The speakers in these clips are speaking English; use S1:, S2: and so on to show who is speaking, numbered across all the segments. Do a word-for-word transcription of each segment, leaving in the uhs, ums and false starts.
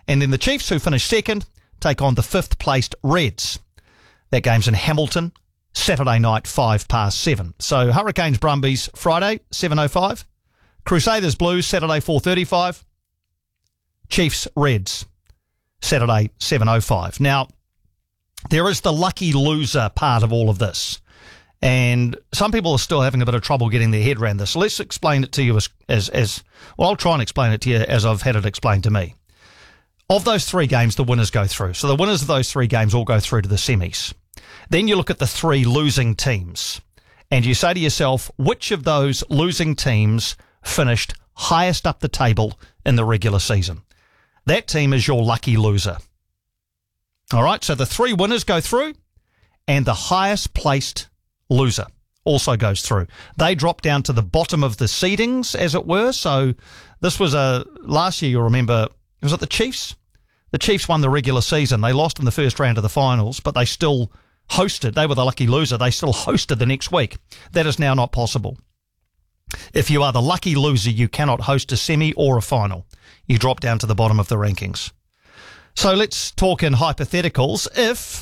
S1: And then the Chiefs, who finished second, take on the fifth-placed Reds. That game's in Hamilton, Saturday night, five past seven. So Hurricanes Brumbies Friday, seven oh five. Crusaders Blues Saturday, four thirty-five. Chiefs Reds Saturday, seven oh five. Now, there is the lucky loser part of all of this. And some people are still having a bit of trouble getting their head around this. So let's explain it to you as, as, as, well, I'll try and explain it to you as I've had it explained to me. Of those three games, the winners go through. So the winners of those three games all go through to the semis. Then you look at the three losing teams and you say to yourself, which of those losing teams finished highest up the table in the regular season? That team is your lucky loser. All right, so the three winners go through and the highest placed loser also goes through. They drop down to the bottom of the seedings, as it were. So this was a, last year, you'll remember, was it the Chiefs? The Chiefs won the regular season. They lost in the first round of the finals, but they still hosted. They were the lucky loser. They still hosted the next week. That is now not possible. If you are the lucky loser, you cannot host a semi or a final. You drop down to the bottom of the rankings. So let's talk in hypotheticals. If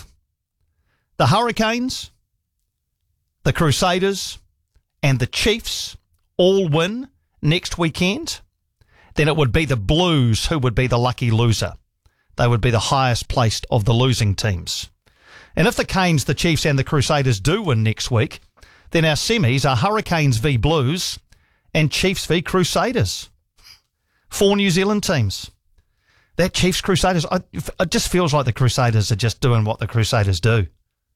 S1: the Hurricanes, the Crusaders, and the Chiefs all win next weekend, then it would be the Blues who would be the lucky loser. They would be the highest placed of the losing teams. And if the Canes, the Chiefs, and the Crusaders do win next week, then our semis are Hurricanes v Blues and Chiefs v Crusaders. Four New Zealand teams. That Chiefs Crusaders, I, it just feels like the Crusaders are just doing what the Crusaders do.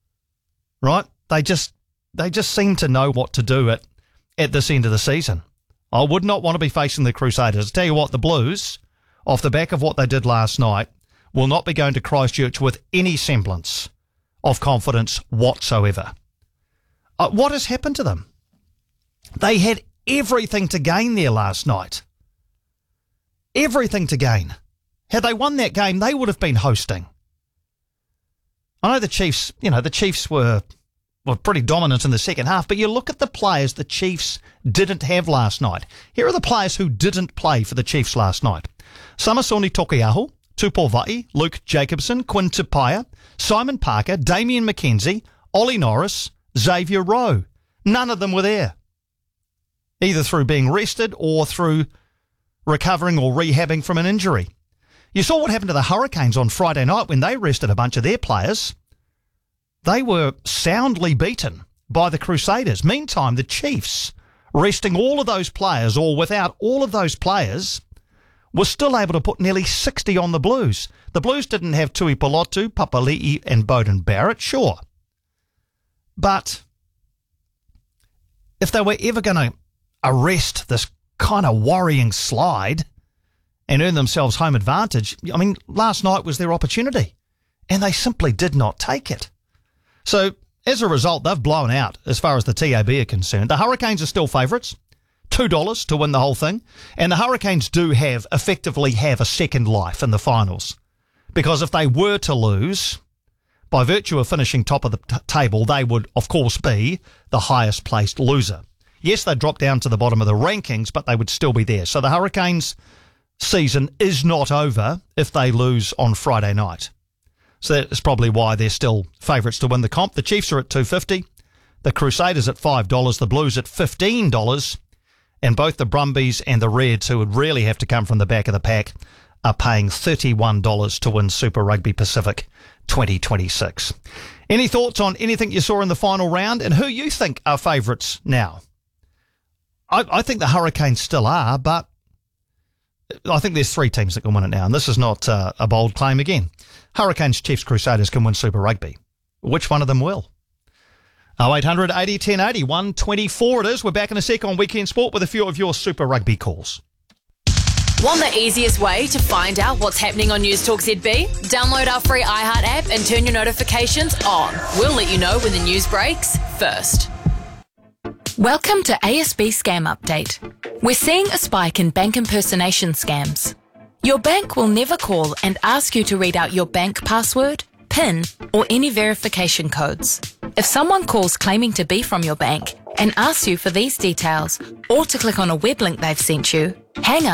S1: Right? They just they just seem to know what to do at, at this end of the season. I would not want to be facing the Crusaders. I tell you what, the Blues, off the back of what they did last night, will not be going to Christchurch with any semblance of confidence whatsoever. Uh, what has happened to them? They had everything to gain there last night. Everything to gain. Had they won that game, they would have been hosting. I know the Chiefs, you know, the Chiefs were, were pretty dominant in the second half, but you look at the players the Chiefs didn't have last night. Here are the players who didn't play for the Chiefs last night. Samaisoni Tokeaho, Tupou Vaa'i, Luke Jacobson, Quinn Tupaia, Simon Parker, Damian McKenzie, Ollie Norris, Xavier Rowe. None of them were there, either through being rested or through recovering or rehabbing from an injury. You saw what happened to the Hurricanes on Friday night when they rested a bunch of their players. They were soundly beaten by the Crusaders. Meantime, the Chiefs, resting all of those players, or without all of those players, were still able to put nearly sixty on the Blues. The Blues didn't have Tui Pelotu, Papali'i and Bowden Barrett, sure. But if they were ever going to arrest this kind of worrying slide and earn themselves home advantage, I mean, last night was their opportunity, and they simply did not take it. So, as a result, they've blown out as far as the T A B are concerned. The Hurricanes are still favourites, two dollars to win the whole thing, and the Hurricanes do have, effectively have a second life in the finals, because if they were to lose, by virtue of finishing top of the t- table, they would, of course, be the highest placed loser. Yes, they'd drop down to the bottom of the rankings, but they would still be there. So the Hurricanes' season is not over if they lose on Friday night. So that is probably why they're still favourites to win the comp. The Chiefs are at two dollars fifty, the Crusaders at five dollars, the Blues at fifteen dollars, and both the Brumbies and the Reds, who would really have to come from the back of the pack, are paying thirty-one dollars to win Super Rugby Pacific twenty twenty-six. Any thoughts on anything you saw in the final round and who you think are favourites now? I, I think the Hurricanes still are, but I think there's three teams that can win it now, and this is not uh, a bold claim again. Hurricanes, Chiefs, Crusaders can win Super Rugby. Which one of them will? oh eight hundred eighty ten eighty, one twenty-four it is. We're back in a sec on Weekend Sport with a few of your Super Rugby calls.
S2: Want the easiest way to find out what's happening on News Talk Z B? Download our free iHeart app and turn your notifications on. We'll let you know when the news breaks first.
S3: Welcome to A S B Scam Update. We're seeing a spike in bank impersonation scams. Your bank will never call and ask you to read out your bank password, PIN, or any verification codes. If someone calls claiming to be from your bank and asks you for these details or to click on a web link they've sent you, hang up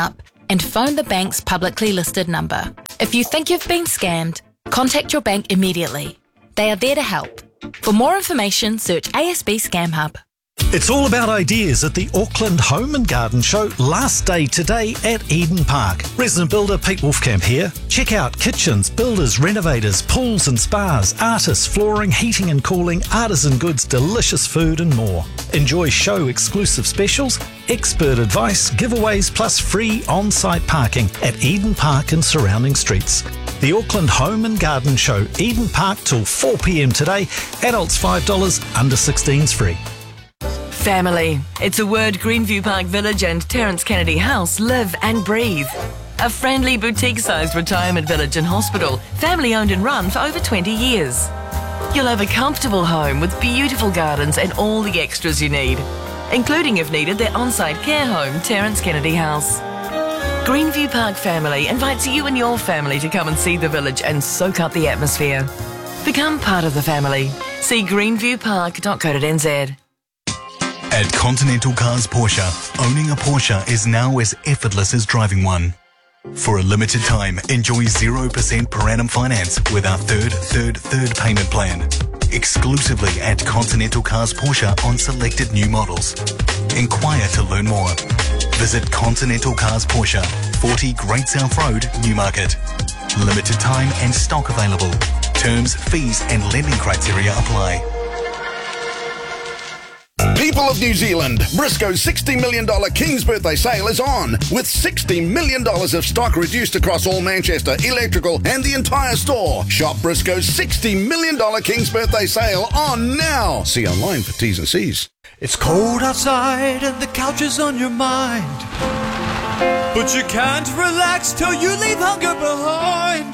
S3: and phone the bank's publicly listed number. If you think you've been scammed, contact your bank immediately. They are there to help. For more information, search A S B Scam Hub.
S4: It's all about ideas at the Auckland Home and Garden Show, last day today at Eden Park. Resident builder Pete Wolfcamp here. Check out kitchens, builders, renovators, pools and spas, artists, flooring, heating and cooling, artisan goods, delicious food and more. Enjoy show exclusive specials, expert advice, giveaways plus free on-site parking at Eden Park and surrounding streets. The Auckland Home and Garden Show, Eden Park till four p m today. Adults five dollars, under sixteens free.
S5: Family. It's a word Greenview Park Village and Terence Kennedy House live and breathe. A friendly boutique-sized retirement village and hospital, family-owned and run for over twenty years. You'll have a comfortable home with beautiful gardens and all the extras you need, including, if needed, their on-site care home, Terence Kennedy House. Greenview Park Family invites you and your family to come and see the village and soak up the atmosphere. Become part of the family. See greenview park dot co dot n z.
S6: At Continental Cars Porsche, owning a Porsche is now as effortless as driving one. For a limited time, enjoy zero percent per annum finance with our third, third, third payment plan. Exclusively at Continental Cars Porsche on selected new models. Inquire to learn more. Visit Continental Cars Porsche, forty Great South Road, Newmarket. Limited time and stock available. Terms, fees and lending criteria apply.
S7: People of New Zealand, Briscoe's sixty million dollars King's Birthday Sale is on, with sixty million dollars of stock reduced across all Manchester, electrical and the entire store. Shop Briscoe's sixty million dollars King's Birthday Sale on now. See online for T's and C's.
S8: It's cold outside and the couch is on your mind, but you can't relax till you leave hunger behind.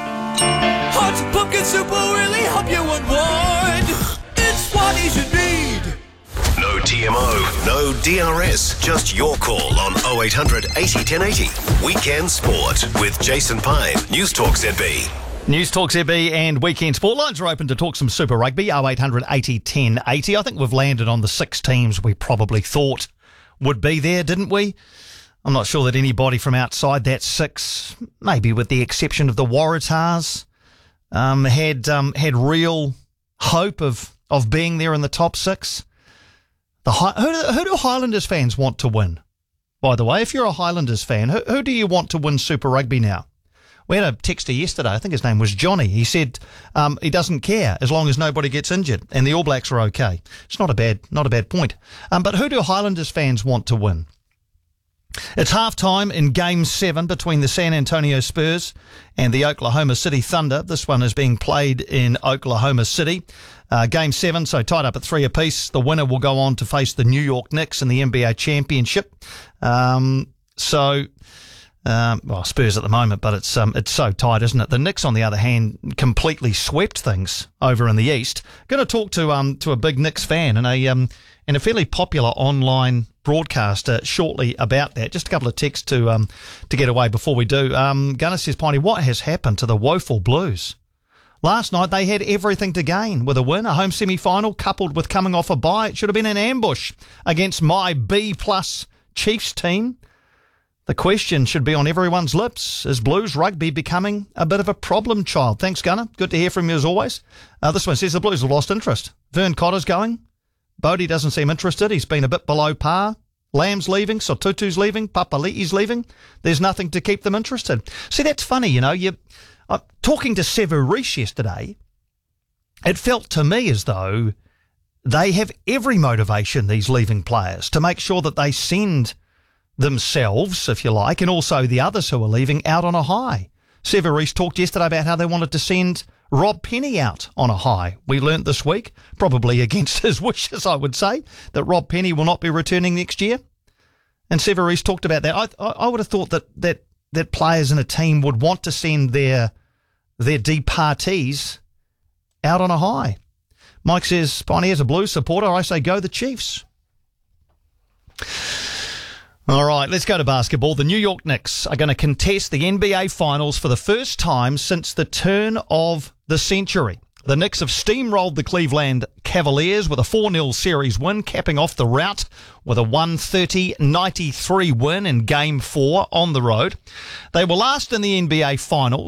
S8: Hot pumpkin soup will really help you unwind. It's what you should need.
S9: No T M O, no D R S, just your call on oh eight hundred eighty ten eighty. Weekend Sport with Jason Pine, News Talk Z B.
S1: News Talk Z B and Weekend Sport lines are open to talk some Super Rugby, oh eight hundred eighty ten eighty. I think we've landed on the six teams we probably thought would be there, didn't we? I'm not sure that anybody from outside that six, maybe with the exception of the Waratahs, um, had um, had real hope of, of being there in the top six. The who, do, who do Highlanders fans want to win? By the way, if you're a Highlanders fan, who, who do you want to win Super Rugby now? We had a texter yesterday, I think his name was Johnny. He said um, he doesn't care as long as nobody gets injured and the All Blacks are okay. It's not a bad, not a bad point. Um, but who do Highlanders fans want to win? It's half-time in Game seven between the San Antonio Spurs and the Oklahoma City Thunder. This one is being played in Oklahoma City. Uh, game seven, so tied up at three apiece. The winner will go on to face the New York Knicks in the N B A Championship. Um, so, um, well, Spurs at the moment, but it's um, it's so tight, isn't it? The Knicks, on the other hand, completely swept things over in the East. Going to talk to um to a big Knicks fan and a um and a fairly popular online broadcaster shortly about that. Just a couple of texts to um to get away before we do. Um, Gunnar says, Piney, what has happened to the woeful Blues? Last night they had everything to gain with a win, a home semi-final coupled with coming off a bye. It should have been an ambush against my B-plus Chiefs team. The question should be on everyone's lips. Is Blues rugby becoming a bit of a problem child? Thanks, Gunnar. Good to hear from you as always. Uh, this one says the Blues have lost interest. Vern Cotter's going. Bodie doesn't seem interested. He's been a bit below par. Lamb's leaving. Sotutu's leaving. Papali'i's leaving. There's nothing to keep them interested. See, that's funny, you know. You... Uh, talking to Sevu Reece yesterday, it felt to me as though they have every motivation, these leaving players, to make sure that they send themselves, if you like, and also the others who are leaving out on a high. Sevu Reece talked yesterday about how they wanted to send Rob Penny out on a high. We learnt this week, probably against his wishes, I would say, that Rob Penny will not be returning next year. And Sevu Reece talked about that. I, I, I would have thought that, that, that players in a team would want to send their their departees out on a high. Mike says, Piney, as a Blues supporter, I say go the Chiefs. All right, let's go to basketball. The New York Knicks are going to contest the N B A Finals for the first time since the turn of the century. The Knicks have steamrolled the Cleveland Cavaliers with a four nil series win, capping off the rout with a one thirty ninety-three win in Game four on the road. They were last in the N B A Finals.